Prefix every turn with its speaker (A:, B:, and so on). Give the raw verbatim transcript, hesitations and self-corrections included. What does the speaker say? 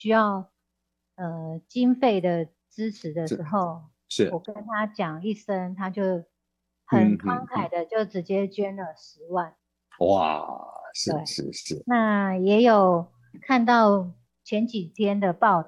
A: 需要呃经费的支持的时
B: 是
A: 候，我
B: 是，
A: 跟他讲一声，他就很
B: 嗯
A: 慷
B: 嗯嗯，
A: 慨的就直接捐了十万。
B: 哇，是
A: 对，
B: 是是，
A: 那也有看到前几天的报